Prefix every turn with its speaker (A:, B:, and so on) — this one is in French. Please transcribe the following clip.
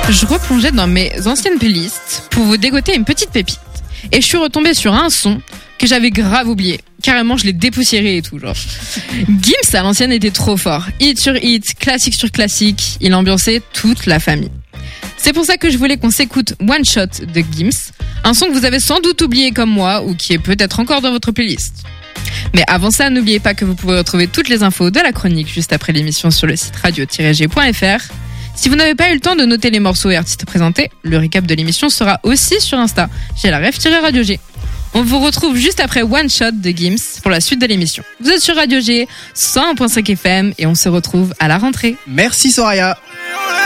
A: Je replongeais dans mes anciennes playlists pour vous dégoter une petite pépite. Et je suis retombée sur un son que j'avais grave oublié. Carrément, je l'ai dépoussiéré et tout, genre. Gims, à l'ancienne, était trop fort. Hit sur hit, classique sur classique. Il ambiançait toute la famille. C'est pour ça que je voulais qu'on s'écoute One Shot de Gims. Un son que vous avez sans doute oublié comme moi ou qui est peut-être encore dans votre playlist. Mais avant ça, n'oubliez pas que vous pouvez retrouver toutes les infos de la chronique juste après l'émission sur le site radio-g.fr. Si vous n'avez pas eu le temps de noter les morceaux et artistes présentés, le récap de l'émission sera aussi sur Insta, chez la ref-radio G. On vous retrouve juste après One Shot de Gims pour la suite de l'émission. Vous êtes sur Radio G, 101.5 FM et on se retrouve à la rentrée.
B: Merci Soraya.